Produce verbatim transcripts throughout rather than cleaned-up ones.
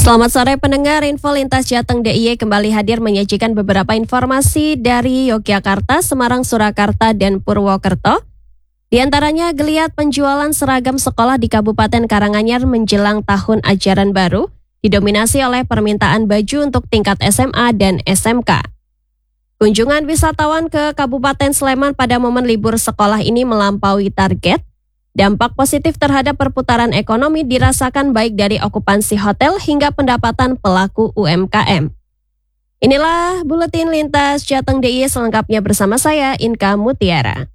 Selamat sore pendengar, Info Lintas Jateng D I Y kembali hadir menyajikan beberapa informasi dari Yogyakarta, Semarang, Surakarta, dan Purwokerto. Di antaranya geliat penjualan seragam sekolah di Kabupaten Karanganyar menjelang tahun ajaran baru, didominasi oleh permintaan baju untuk tingkat S M A dan S M K. Kunjungan wisatawan ke Kabupaten Sleman pada momen libur sekolah ini melampaui target. Dampak positif terhadap perputaran ekonomi dirasakan baik dari okupansi hotel hingga pendapatan pelaku U M K M. Inilah Buletin Lintas Jateng D I Y selengkapnya bersama saya, Inka Mutiara.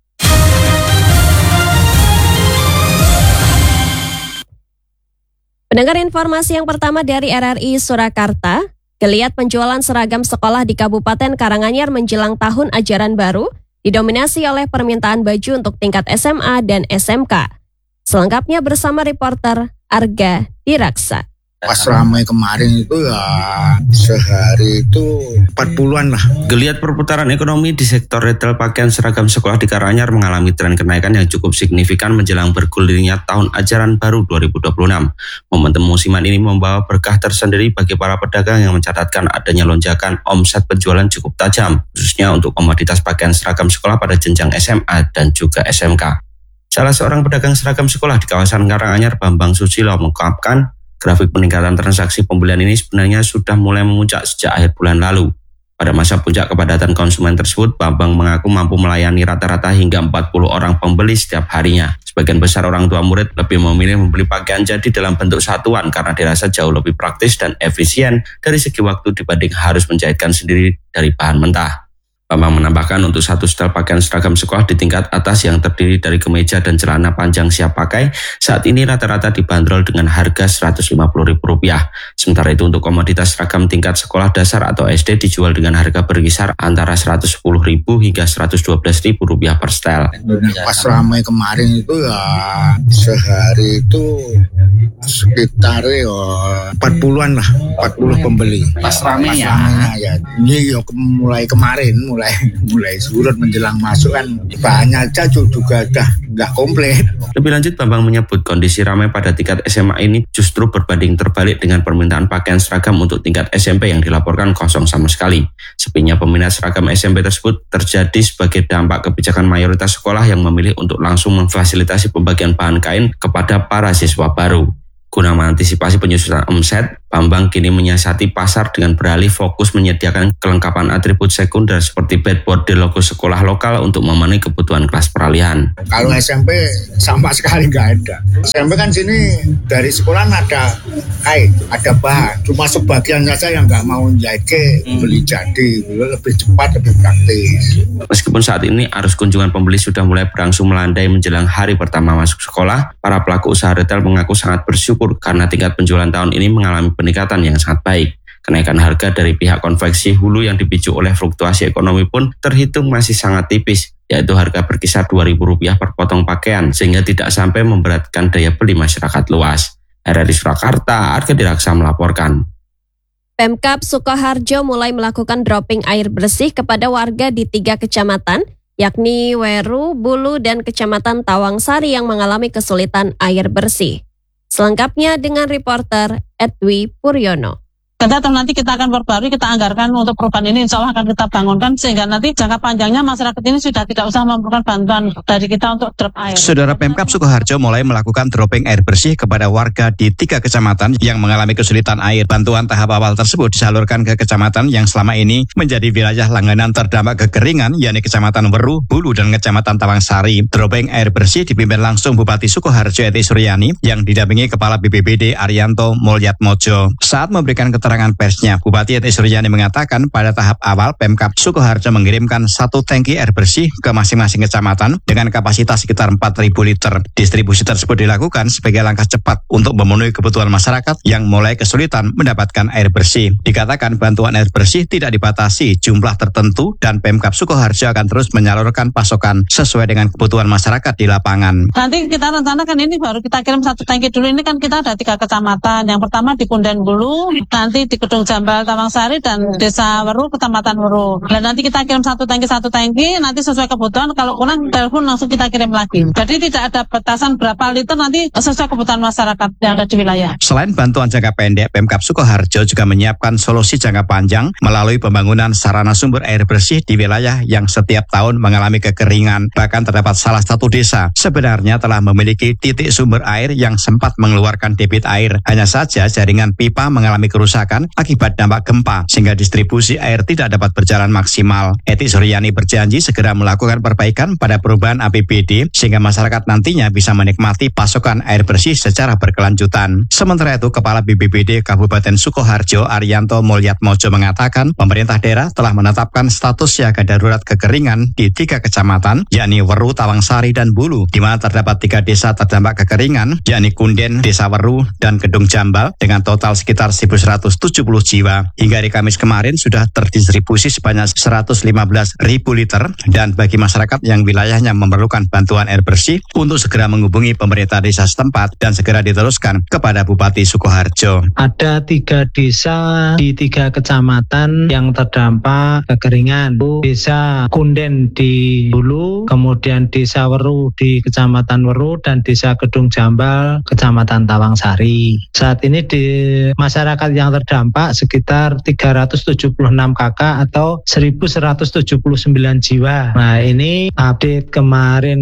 Pendengar, informasi yang pertama dari R R I Surakarta, geliat penjualan seragam sekolah di Kabupaten Karanganyar menjelang tahun ajaran baru didominasi oleh permintaan baju untuk tingkat S M A dan S M K. Selengkapnya bersama reporter Arga Diraksa. Pas ramai kemarin itu ya sehari itu empat puluhan lah. Geliat perputaran ekonomi di sektor retail pakaian seragam sekolah di Karanganyar mengalami tren kenaikan yang cukup signifikan menjelang bergulirnya tahun ajaran baru dua ribu dua puluh enam. Momentum musiman ini membawa berkah tersendiri bagi para pedagang yang mencatatkan adanya lonjakan omset penjualan cukup tajam, khususnya untuk komoditas pakaian seragam sekolah pada jenjang S M A dan juga S M K. Salah seorang pedagang seragam sekolah di kawasan Karanganyar, Bambang Susilo, mengungkapkan grafik peningkatan transaksi pembelian ini sebenarnya sudah mulai memuncak sejak akhir bulan lalu. Pada masa puncak kepadatan konsumen tersebut, Bambang mengaku mampu melayani rata-rata hingga empat puluh orang pembeli setiap harinya. Sebagian besar orang tua murid lebih memilih membeli pakaian jadi dalam bentuk satuan karena dirasa jauh lebih praktis dan efisien dari segi waktu dibanding harus menjahitkan sendiri dari bahan mentah. Bambang menambahkan untuk satu setel pakaian seragam sekolah di tingkat atas yang terdiri dari kemeja dan celana panjang siap pakai, saat ini rata-rata dibanderol dengan harga seratus lima puluh ribu rupiah. Sementara itu untuk komoditas seragam tingkat sekolah dasar atau S D dijual dengan harga berkisar antara seratus sepuluh ribu hingga seratus dua belas ribu rupiah per setel. Pas ramai kemarin itu ya sehari itu sekitar ya empat puluhan lah, empat puluh pembeli. Pas ramai ya. ya. Ini ya mulai kemarin, mulai mulai surut menjelang masuk kan banyak aja juga udah nggak komplit. Lebih lanjut, Bambang menyebut kondisi ramai pada tingkat S M A ini justru berbanding terbalik dengan permintaan pakaian seragam untuk tingkat S M P yang dilaporkan kosong sama sekali. Sepinya peminat seragam S M P tersebut terjadi sebagai dampak kebijakan mayoritas sekolah yang memilih untuk langsung memfasilitasi pembagian bahan kain kepada para siswa baru. Guna mengantisipasi penyusutan omset, Bambang kini menyiasati pasar dengan beralih fokus menyediakan kelengkapan atribut sekunder seperti bedboard di logo sekolah lokal untuk memenuhi kebutuhan kelas peralihan. Kalau S M P sama sekali nggak ada. S M P kan sini dari sekolah ada kain, ada bahan. Cuma sebagian saja yang nggak mau jahit ke beli jadi, lebih cepat, lebih praktis. Meskipun saat ini arus kunjungan pembeli sudah mulai berangsur melandai menjelang hari pertama masuk sekolah, para pelaku usaha retail mengaku sangat bersyukur karena tingkat penjualan tahun ini mengalami peningkatan yang sangat baik. Kenaikan harga dari pihak konveksi hulu yang dipicu oleh fluktuasi ekonomi pun terhitung masih sangat tipis, yaitu harga berkisar dua ribu rupiah per potong pakaian, sehingga tidak sampai memberatkan daya beli masyarakat luas. R R I Surakarta, Arga Diraksa melaporkan. Pemkab Sukoharjo mulai melakukan dropping air bersih kepada warga di tiga kecamatan, yakni Weru, Bulu, dan Kecamatan Tawangsari yang mengalami kesulitan air bersih. Selengkapnya dengan reporter Edwi Puryono. Kita nanti kita akan perbarui, kita anggarkan untuk perubahan ini insya Allah akan kita bangunkan sehingga nanti jangka panjangnya masyarakat ini sudah tidak usah memerlukan bantuan dari kita untuk drop air. Saudara, Pemkab Sukoharjo mulai melakukan dropping air bersih kepada warga di tiga kecamatan yang mengalami kesulitan air. Bantuan tahap awal tersebut disalurkan ke kecamatan yang selama ini menjadi wilayah langganan terdampak kekeringan, yakni Kecamatan Weru, Bulu, dan Kecamatan Tawangsari. Dropping air bersih dipimpin langsung Bupati Sukoharjo Eti Suryani yang didampingi Kepala B P B D Arianto Mulyatmojo. Saat memberikan keterangan keterangan persnya, Bupati Eti Suryani mengatakan pada tahap awal Pemkab Sukoharjo mengirimkan satu tangki air bersih ke masing-masing kecamatan dengan kapasitas sekitar empat ribu liter. Distribusi tersebut dilakukan sebagai langkah cepat untuk memenuhi kebutuhan masyarakat yang mulai kesulitan mendapatkan air bersih. Dikatakan bantuan air bersih tidak dibatasi jumlah tertentu dan Pemkab Sukoharjo akan terus menyalurkan pasokan sesuai dengan kebutuhan masyarakat di lapangan. Nanti kita rencanakan ini baru kita kirim satu tangki dulu. Ini kan kita ada tiga kecamatan. Yang pertama di Punden Bulu, nanti nanti di Gedung Jambal Tawangsari dan Desa Weru, Kecamatan Weru. Dan nanti kita kirim satu tangki satu tangki, nanti sesuai kebutuhan. Kalau kurang telepon langsung kita kirim lagi. Jadi tidak ada batasan berapa liter, nanti sesuai kebutuhan masyarakat yang ada di wilayah. Selain bantuan jangka pendek, Pemkab Sukoharjo juga menyiapkan solusi jangka panjang melalui pembangunan sarana sumber air bersih di wilayah yang setiap tahun mengalami kekeringan. Bahkan terdapat salah satu desa sebenarnya telah memiliki titik sumber air yang sempat mengeluarkan debit air. Hanya saja jaringan pipa mengalami kerusakan akibat dampak gempa sehingga distribusi air tidak dapat berjalan maksimal. Eti Suryani berjanji segera melakukan perbaikan pada perubahan A P B D sehingga masyarakat nantinya bisa menikmati pasokan air bersih secara berkelanjutan. Sementara itu, Kepala B P B D Kabupaten Sukoharjo Arianto Mulyatmojo mengatakan pemerintah daerah telah menetapkan status siaga darurat kekeringan di tiga kecamatan, yakni Weru, Tawangsari, dan Bulu, di mana terdapat tiga desa terdampak kekeringan, yakni Kunden, Desa Weru, dan Gedung Jambal, dengan total sekitar seribu seratus tujuh puluh jiwa. Hingga hari Kamis kemarin sudah terdistribusi sebanyak seratus lima belas ribu liter, dan bagi masyarakat yang wilayahnya memerlukan bantuan air bersih untuk segera menghubungi pemerintah desa setempat dan segera diteruskan kepada Bupati Sukoharjo. Ada tiga desa di tiga kecamatan yang terdampak kekeringan. Desa Kunden di Hulu, kemudian Desa Weru di Kecamatan Weru, dan Desa Gedung Jambal, Kecamatan Tawangsari. Saat ini di masyarakat yang terdampak sekitar tiga ratus tujuh puluh enam kakak atau seribu seratus tujuh puluh sembilan jiwa. Nah, ini update kemarin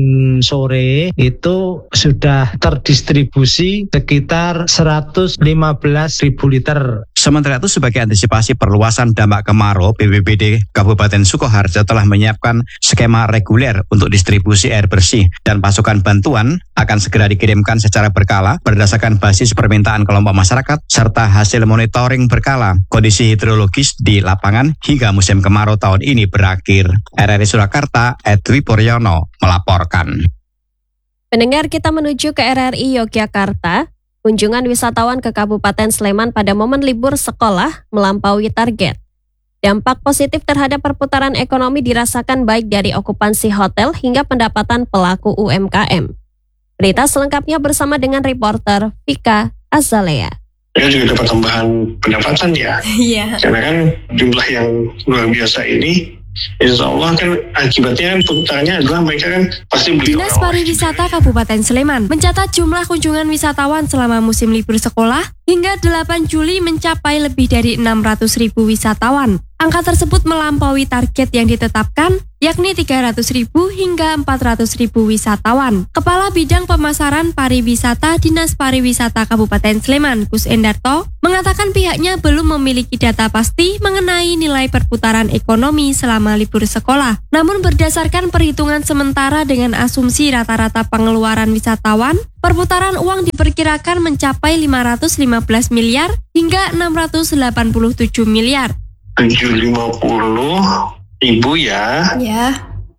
sore itu sudah terdistribusi sekitar seratus lima belas ribu liter. Sementara itu, sebagai antisipasi perluasan dampak kemarau, B P B D Kabupaten Sukoharjo telah menyiapkan skema reguler untuk distribusi air bersih dan pasokan bantuan akan segera dikirimkan secara berkala berdasarkan basis permintaan kelompok masyarakat serta hasil monitoring berkala kondisi hidrologis di lapangan hingga musim kemarau tahun ini berakhir. R R I Surakarta, Edwi Puryono melaporkan. Pendengar, kita menuju ke R R I Yogyakarta. Kunjungan wisatawan ke Kabupaten Sleman pada momen libur sekolah melampaui target. Dampak positif terhadap perputaran ekonomi dirasakan baik dari okupansi hotel hingga pendapatan pelaku U M K M. Berita selengkapnya bersama dengan reporter Vika Azalea. Dia juga dapat tambahan pendapatan ya. Iya. Karena kan jumlah yang luar biasa ini, insya Allah kan akibatnya kan putarannya adalah mereka kan pasti beli. Dinas Pariwisata Kabupaten Sleman mencatat jumlah kunjungan wisatawan selama musim libur sekolah hingga delapan Juli mencapai lebih dari enam ratus ribu wisatawan. Angka tersebut melampaui target yang ditetapkan, yakni tiga ratus ribu hingga empat ratus ribu wisatawan. Kepala Bidang Pemasaran Pariwisata Dinas Pariwisata Kabupaten Sleman, Gus Endarto, mengatakan pihaknya belum memiliki data pasti mengenai nilai perputaran ekonomi selama libur sekolah. Namun berdasarkan perhitungan sementara dengan asumsi rata-rata pengeluaran wisatawan, perputaran uang diperkirakan mencapai lima ratus lima belas miliar hingga enam ratus delapan puluh tujuh miliar. tujuh ratus lima puluh ribu ya, ya,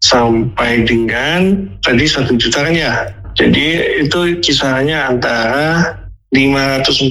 sampai dengan tadi satu juta kan ya. Jadi itu kisarannya antara lima ratus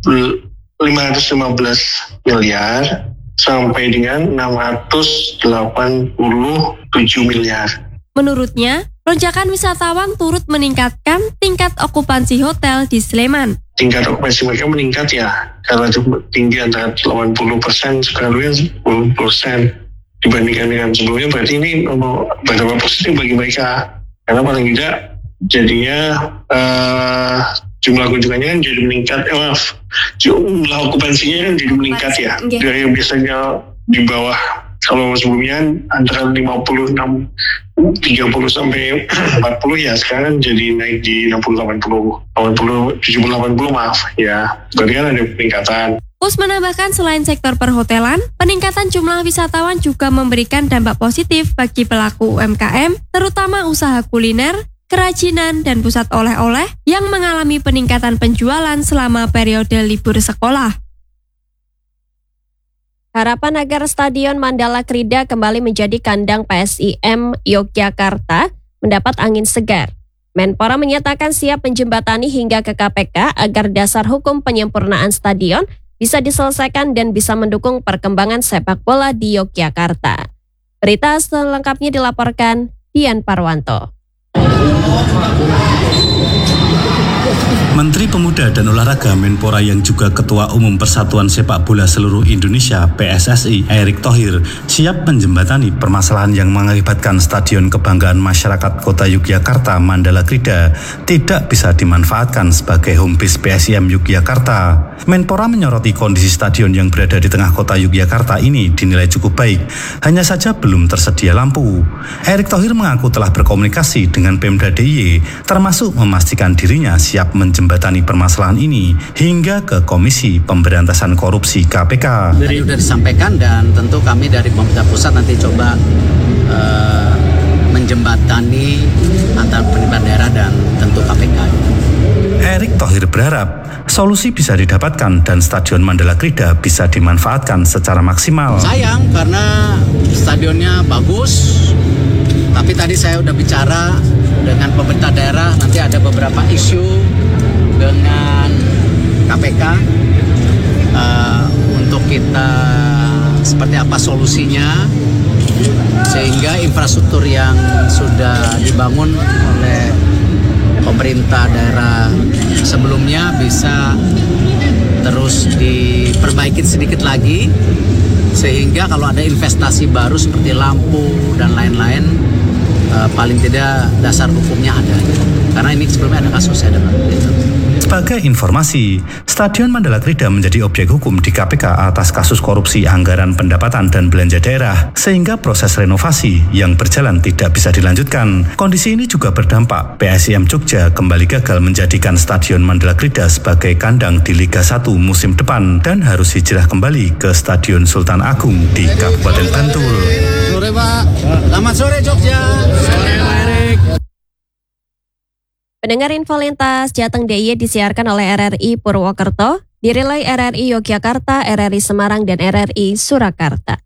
lima belas miliar sampai dengan enam ratus delapan puluh tujuh miliar. Menurutnya, lonjakan wisatawan turut meningkatkan tingkat okupansi hotel di Sleman. Tingkat okupansi mereka meningkat ya, karena itu tinggi antara delapan puluh persen, sekarang sepuluh persen dibandingkan dengan sebelumnya. Berarti ini berdampak positif bagi mereka, karena paling tidak jadinya uh, jumlah kunjungannya kan jadi meningkat, eh, maaf, jumlah okupansinya kan jadi meningkat ya, dari yang biasanya di bawah. Kalau sebelumnya antara lima puluh enam, tiga puluh sampai empat puluh ya, sekarang jadi naik di enam puluh, delapan puluh, delapan puluh, tujuh puluh, delapan puluh, maaf ya. Berarti kan ada peningkatan. Us menambahkan selain sektor perhotelan, peningkatan jumlah wisatawan juga memberikan dampak positif bagi pelaku U M K M, terutama usaha kuliner, kerajinan, dan pusat oleh-oleh yang mengalami peningkatan penjualan selama periode libur sekolah. Harapan agar Stadion Mandala Krida kembali menjadi kandang P S I M Yogyakarta mendapat angin segar. Menpora menyatakan siap menjembatani hingga ke K P K agar dasar hukum penyempurnaan stadion bisa diselesaikan dan bisa mendukung perkembangan sepak bola di Yogyakarta. Berita selengkapnya dilaporkan Dian Parwanto. Menteri Pemuda dan Olahraga Menpora yang juga Ketua Umum Persatuan Sepak Bola Seluruh Indonesia P S S I Erick Thohir siap menjembatani permasalahan yang mengakibatkan Stadion Kebanggaan Masyarakat Kota Yogyakarta Mandala Krida tidak bisa dimanfaatkan sebagai home base P S I M Yogyakarta. Menpora menyoroti kondisi stadion yang berada di tengah kota Yogyakarta ini dinilai cukup baik, hanya saja belum tersedia lampu. Erick Thohir mengaku telah berkomunikasi dengan Pemda D I Y termasuk memastikan dirinya siap menjembatani permasalahan ini hingga ke Komisi Pemberantasan Korupsi K P K. Dari sudah disampaikan dan tentu kami dari pemerintah pusat nanti coba uh, menjembatani antara pemerintah daerah dan tentu K P K. Erick Thohir berharap solusi bisa didapatkan dan Stadion Mandala Krida bisa dimanfaatkan secara maksimal. Sayang karena stadionnya bagus, tapi tadi saya udah bicara dengan pemerintah daerah, nanti ada beberapa isu dengan K P K uh, untuk kita seperti apa solusinya sehingga infrastruktur yang sudah dibangun oleh pemerintah daerah sebelumnya bisa terus diperbaiki sedikit lagi sehingga kalau ada investasi baru seperti lampu dan lain-lain uh, paling tidak dasar hukumnya ada karena ini sebelumnya ada kasus saya dengar gitu. Sebagai informasi, Stadion Mandala Krida menjadi objek hukum di K P K atas kasus korupsi anggaran pendapatan dan belanja daerah, sehingga proses renovasi yang berjalan tidak bisa dilanjutkan. Kondisi ini juga berdampak P S I M Jogja kembali gagal menjadikan Stadion Mandala Krida sebagai kandang di Liga satu musim depan dan harus hijrah kembali ke Stadion Sultan Agung di Kabupaten Bantul. Sore Pak, selamat sore Jogja. Sore Pak Erik. Pendengar info lintas Jateng D I Y disiarkan oleh R R I Purwokerto, direlay R R I Yogyakarta, R R I Semarang, dan R R I Surakarta.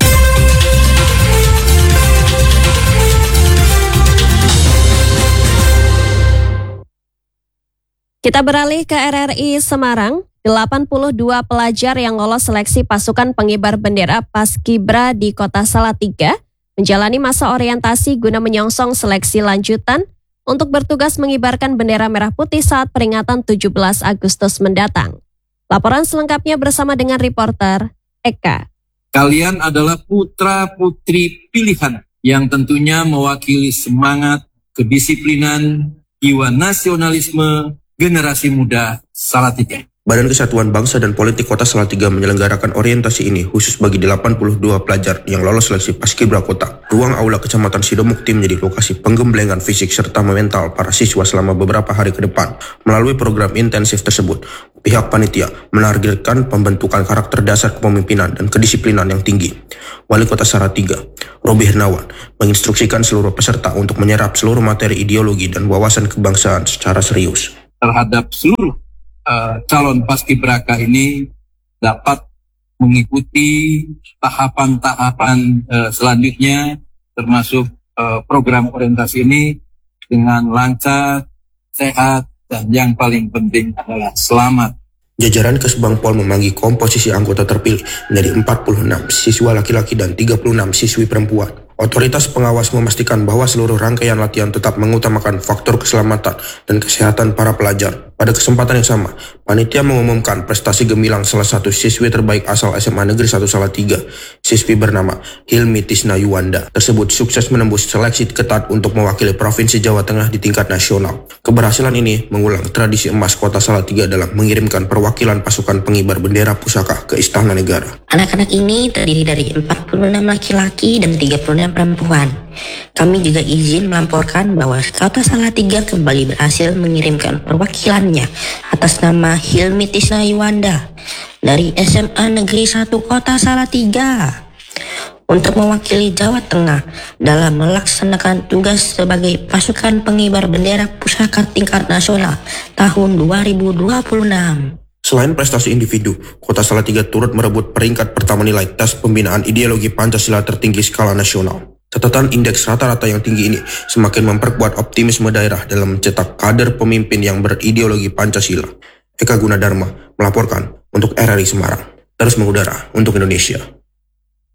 Kita beralih ke R R I Semarang. delapan puluh dua pelajar yang lolos seleksi pasukan pengibar bendera Paskibra di Kota Salatiga menjalani masa orientasi guna menyongsong seleksi lanjutan untuk bertugas mengibarkan bendera merah putih saat peringatan tujuh belas Agustus mendatang. Laporan selengkapnya bersama dengan reporter Eka. Kalian adalah putra-putri pilihan yang tentunya mewakili semangat, kedisiplinan, jiwa nasionalisme generasi muda Salatiga. Badan Kesatuan Bangsa dan Politik Kota Salatiga menyelenggarakan orientasi ini khusus bagi delapan puluh dua pelajar yang lolos seleksi Paskibra Kota. Ruang aula Kecamatan Sidomukti menjadi lokasi penggemblengan fisik serta mental para siswa selama beberapa hari ke depan. Melalui program intensif tersebut, pihak panitia menargetkan pembentukan karakter dasar kepemimpinan dan kedisiplinan yang tinggi. Wali Kota Salatiga, Robi Hernawan, menginstruksikan seluruh peserta untuk menyerap seluruh materi ideologi dan wawasan kebangsaan secara serius. Terhadap seluruh Uh, calon paskibraka ini dapat mengikuti tahapan-tahapan uh, selanjutnya termasuk uh, program orientasi ini dengan lancar, sehat, dan yang paling penting adalah selamat. Jajaran Kesbang Pol membagi komposisi anggota terpilih menjadi empat puluh enam siswa laki-laki dan tiga puluh enam siswi perempuan. Otoritas pengawas memastikan bahwa seluruh rangkaian latihan tetap mengutamakan faktor keselamatan dan kesehatan para pelajar. Pada kesempatan yang sama, panitia mengumumkan prestasi gemilang salah satu siswi terbaik asal S M A Negeri satu Salatiga. Siswi bernama Hilmi Tisna Yuwanda tersebut sukses menembus seleksi ketat untuk mewakili Provinsi Jawa Tengah di tingkat nasional. Keberhasilan ini mengulang tradisi emas Kota Salatiga dalam mengirimkan perwakilan pasukan pengibar bendera pusaka ke Istana Negara. Anak-anak ini terdiri dari empat puluh enam laki-laki dan tiga puluh enam perempuan. Kami juga izin melaporkan bahwa Kota Salatiga kembali berhasil mengirimkan perwakilannya atas nama Hilmi Tisna Yuwanda dari S M A Negeri satu Kota Salatiga untuk mewakili Jawa Tengah dalam melaksanakan tugas sebagai pasukan pengibar bendera pusaka tingkat nasional tahun dua ribu dua puluh enam. Selain prestasi individu, Kota Salatiga turut merebut peringkat pertama nilai tes pembinaan ideologi Pancasila tertinggi skala nasional. Catatan indeks rata-rata yang tinggi ini semakin memperkuat optimisme daerah dalam mencetak kader pemimpin yang berideologi Pancasila. Eka Gunadarma melaporkan untuk R R I Semarang. Terus mengudara untuk Indonesia.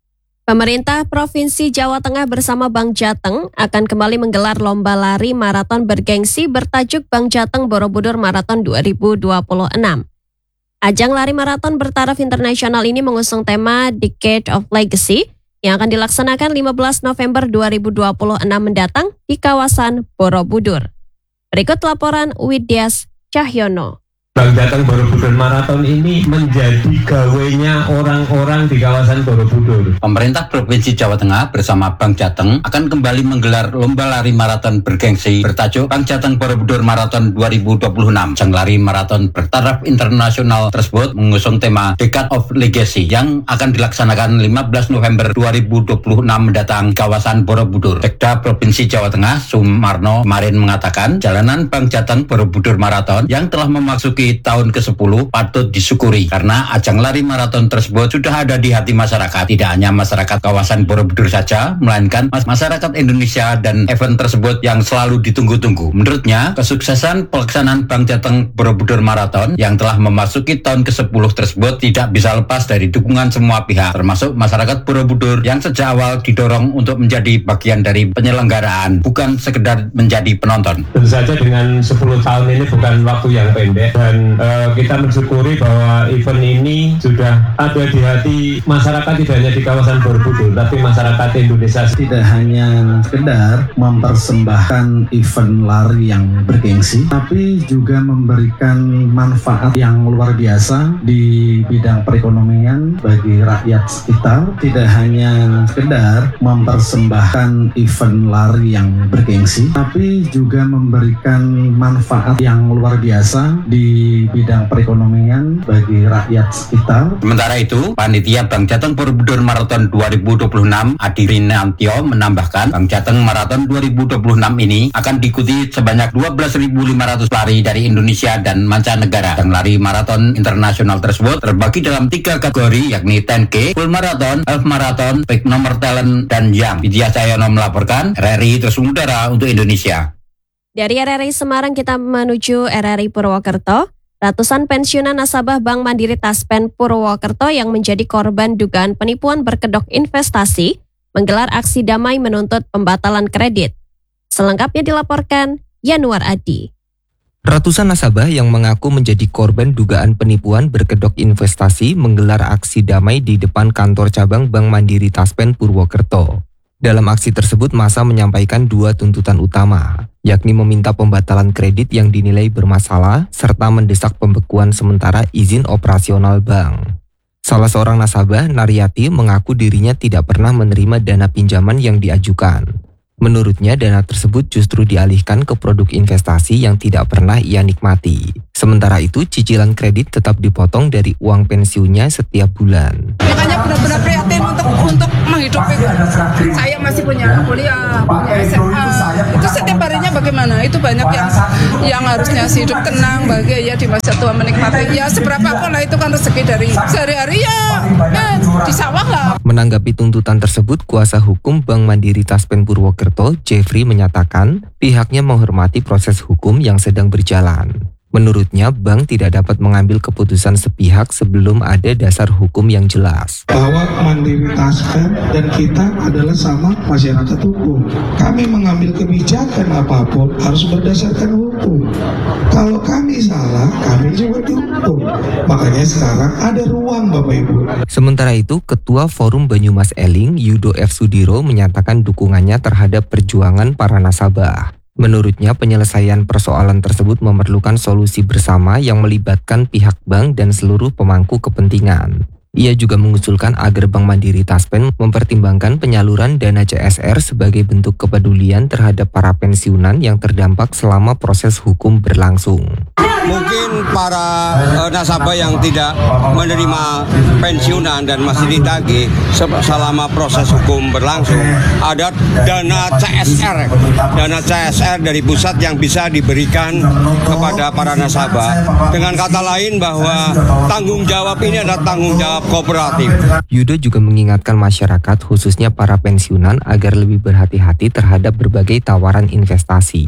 Pemerintah Provinsi Jawa Tengah bersama Bank Jateng akan kembali menggelar lomba lari maraton bergengsi bertajuk Bank Jateng Borobudur Marathon dua ribu dua puluh enam. Ajang lari maraton bertaraf internasional ini mengusung tema Decade of Legacy yang akan dilaksanakan lima belas November dua ribu dua puluh enam mendatang di kawasan Borobudur. Berikut laporan Widyas Cahyono. Bank Jateng Borobudur Marathon ini menjadi gawenya orang-orang di kawasan Borobudur. Pemerintah Provinsi Jawa Tengah bersama Bank Jateng akan kembali menggelar lomba lari maraton bergengsi bertajuk Bank Jateng Borobudur Marathon dua ribu dua puluh enam. Ajang lari maraton bertaraf internasional tersebut mengusung tema Decade of Legacy yang akan dilaksanakan lima belas November dua ribu dua puluh enam mendatang di kawasan Borobudur. Sekda Provinsi Jawa Tengah Sumarno kemarin mengatakan jalanan Bank Jateng Borobudur Marathon yang telah memasuki tahun ke sepuluh patut disyukuri karena ajang lari maraton tersebut sudah ada di hati masyarakat. Tidak hanya masyarakat kawasan Borobudur saja, melainkan masyarakat Indonesia, dan event tersebut yang selalu ditunggu-tunggu. Menurutnya, kesuksesan pelaksanaan Bank Jateng Borobudur Marathon yang telah memasuki tahun ke sepuluh tersebut tidak bisa lepas dari dukungan semua pihak, termasuk masyarakat Borobudur yang sejak awal didorong untuk menjadi bagian dari penyelenggaraan, bukan sekedar menjadi penonton. Tentu saja dengan sepuluh tahun ini bukan waktu yang pendek. Dan uh, kita mensyukuri bahwa event ini sudah ada di hati masyarakat, tidak hanya di kawasan Borobudur, tapi masyarakat Indonesia. Tidak hanya sekedar mempersembahkan event lari yang bergengsi, tapi juga memberikan manfaat yang luar biasa di bidang perekonomian bagi rakyat sekitar. Tidak hanya sekedar mempersembahkan event lari yang bergengsi, tapi juga memberikan manfaat yang luar biasa di di bidang perekonomian bagi rakyat sekitar. Sementara itu, Panitia Bank Jateng Borobudur Marathon dua ribu dua puluh enam Adi Rinantio menambahkan Bank Jateng Marathon dua ribu dua puluh enam ini akan diikuti sebanyak dua belas ribu lima ratus lari dari Indonesia dan mancanegara. Dan lari maraton internasional tersebut terbagi dalam tiga kategori, yakni sepuluh K, Full Marathon, Half Marathon, Big Number Talent, dan Young. Widyas Cahyono melaporkan, R R I Terus Udara untuk Indonesia. Dari R R I Semarang kita menuju R R I Purwokerto. Ratusan pensiunan nasabah Bank Mandiri Taspen Purwokerto yang menjadi korban dugaan penipuan berkedok investasi menggelar aksi damai menuntut pembatalan kredit. Selengkapnya dilaporkan Yanuar Adi. Ratusan nasabah yang mengaku menjadi korban dugaan penipuan berkedok investasi menggelar aksi damai di depan kantor cabang Bank Mandiri Taspen Purwokerto. Dalam aksi tersebut, massa menyampaikan dua tuntutan utama, yakni meminta pembatalan kredit yang dinilai bermasalah, serta mendesak pembekuan sementara izin operasional bank. Salah seorang nasabah, Naryati, mengaku dirinya tidak pernah menerima dana pinjaman yang diajukan. Menurutnya, dana tersebut justru dialihkan ke produk investasi yang tidak pernah ia nikmati. Sementara itu, cicilan kredit tetap dipotong dari uang pensiunnya setiap bulan. Makanya benar-benar prihatin untuk untuk menghidupi. Saya masih punya kuliah, punya S M A. Itu setiap harinya bagaimana? Itu banyak yang yang harusnya hidup tenang, bahagia ya di masa tua, menikmati. Ya seberapa pun lah itu kan rezeki dari sehari-hari ya, ya di sawah lah. Menanggapi tuntutan tersebut, kuasa hukum Bank Mandiri Taspen Purwokerto, Jeffrey, menyatakan pihaknya menghormati proses hukum yang sedang berjalan. Menurutnya, bank tidak dapat mengambil keputusan sepihak sebelum ada dasar hukum yang jelas. Bahwa Mandiri Taspen dan kita adalah sama masyarakat hukum. Kami mengambil kebijakan apapun harus berdasarkan hukum. Kalau kami salah, kami juga dihukum. Makanya sekarang ada ruang, Bapak Ibu. Sementara itu, Ketua Forum Banyumas Eling, Yudo F. Sudiro, menyatakan dukungannya terhadap perjuangan para nasabah. Menurutnya, penyelesaian persoalan tersebut memerlukan solusi bersama yang melibatkan pihak bank dan seluruh pemangku kepentingan. Ia juga mengusulkan agar Bank Mandiri Taspen mempertimbangkan penyaluran dana C S R sebagai bentuk kepedulian terhadap para pensiunan yang terdampak selama proses hukum berlangsung. Mungkin para uh, nasabah yang tidak menerima pensiunan dan masih ditagih selama proses hukum berlangsung, ada dana C S R, dana C S R dari pusat yang bisa diberikan kepada para nasabah. Dengan kata lain bahwa tanggung jawab ini adalah tanggung jawab kooperatif. Yudo juga mengingatkan masyarakat, khususnya para pensiunan, agar lebih berhati-hati terhadap berbagai tawaran investasi.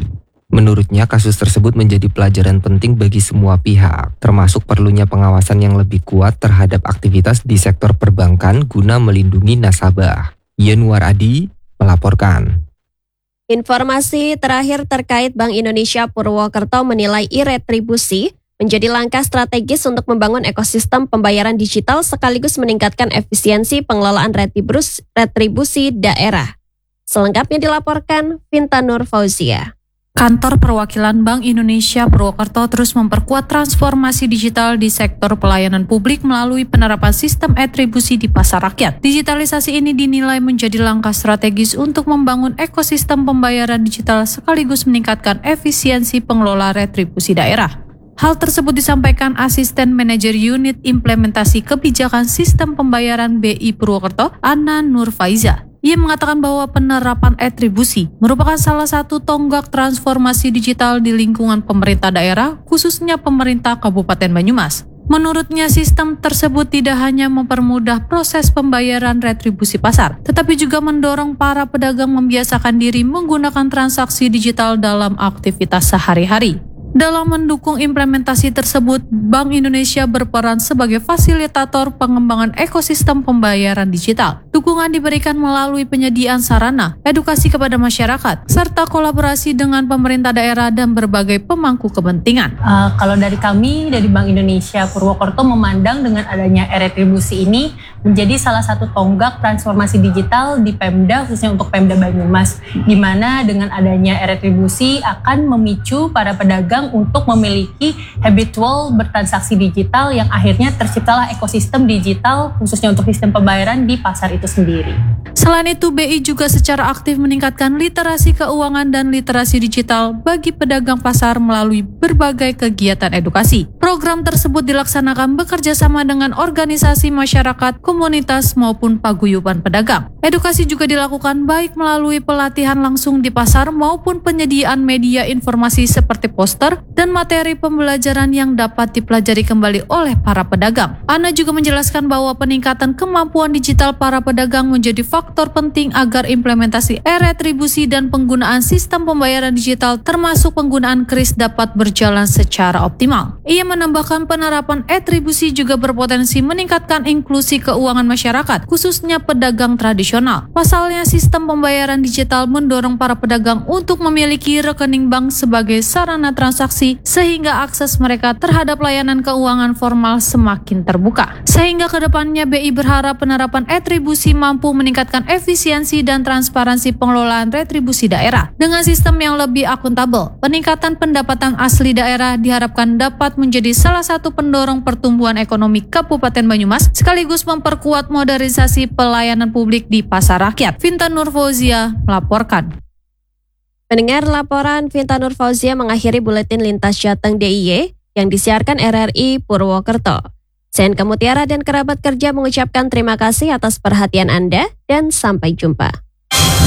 Menurutnya, kasus tersebut menjadi pelajaran penting bagi semua pihak, termasuk perlunya pengawasan yang lebih kuat terhadap aktivitas di sektor perbankan guna melindungi nasabah. Yanuar Adi melaporkan. Informasi terakhir terkait Bank Indonesia Purwokerto menilai e-retribusi menjadi langkah strategis untuk membangun ekosistem pembayaran digital sekaligus meningkatkan efisiensi pengelolaan retribus, retribusi daerah. Selengkapnya dilaporkan Vinta Nur Fauzia. Kantor Perwakilan Bank Indonesia Purwokerto terus memperkuat transformasi digital di sektor pelayanan publik melalui penerapan sistem retribusi di pasar rakyat. Digitalisasi ini dinilai menjadi langkah strategis untuk membangun ekosistem pembayaran digital sekaligus meningkatkan efisiensi pengelola retribusi daerah. Hal tersebut disampaikan Asisten Manajer Unit Implementasi Kebijakan Sistem Pembayaran B I Purwokerto, Anna Nur Faiza. Ia mengatakan bahwa penerapan retribusi merupakan salah satu tonggak transformasi digital di lingkungan pemerintah daerah, khususnya pemerintah Kabupaten Banyumas. Menurutnya, sistem tersebut tidak hanya mempermudah proses pembayaran retribusi pasar, tetapi juga mendorong para pedagang membiasakan diri menggunakan transaksi digital dalam aktivitas sehari-hari. Dalam mendukung implementasi tersebut, Bank Indonesia berperan sebagai fasilitator pengembangan ekosistem pembayaran digital. Dukungan diberikan melalui penyediaan sarana, edukasi kepada masyarakat, serta kolaborasi dengan pemerintah daerah dan berbagai pemangku kepentingan. Uh, kalau dari kami, dari Bank Indonesia Purwokerto memandang dengan adanya e-retribusi ini menjadi salah satu tonggak transformasi digital di Pemda, khususnya untuk Pemda Banyumas, di mana dengan adanya e-retribusi akan memicu para pedagang untuk memiliki habitual bertransaksi digital yang akhirnya terciptalah ekosistem digital khususnya untuk sistem pembayaran di pasar itu sendiri. Selain itu, B I juga secara aktif meningkatkan literasi keuangan dan literasi digital bagi pedagang pasar melalui berbagai kegiatan edukasi. Program tersebut dilaksanakan bekerja sama dengan organisasi masyarakat, komunitas maupun paguyuban pedagang. Edukasi juga dilakukan baik melalui pelatihan langsung di pasar maupun penyediaan media informasi seperti poster dan materi pembelajaran yang dapat dipelajari kembali oleh para pedagang. Ana juga menjelaskan bahwa peningkatan kemampuan digital para pedagang menjadi faktor penting agar implementasi e-retribusi dan penggunaan sistem pembayaran digital termasuk penggunaan kris dapat berjalan secara optimal. Ia menambahkan penerapan e-retribusi juga berpotensi meningkatkan inklusi keuangan masyarakat, khususnya pedagang tradisional. Pasalnya, sistem pembayaran digital mendorong para pedagang untuk memiliki rekening bank sebagai sarana transaksi sehingga akses mereka terhadap layanan keuangan formal semakin terbuka. Sehingga kedepannya B I berharap penerapan retribusi mampu meningkatkan efisiensi dan transparansi pengelolaan retribusi daerah. Dengan sistem yang lebih akuntabel, peningkatan pendapatan asli daerah diharapkan dapat menjadi salah satu pendorong pertumbuhan ekonomi Kabupaten Banyumas sekaligus memperkuat modernisasi pelayanan publik di pasar rakyat. Vinta Nur Fauzia melaporkan. Mendengar laporan Vinta Nur Fauzia mengakhiri buletin Lintas Jateng D I Y yang disiarkan R R I Purwokerto. Sen Kamutiara dan kerabat kerja mengucapkan terima kasih atas perhatian Anda dan sampai jumpa.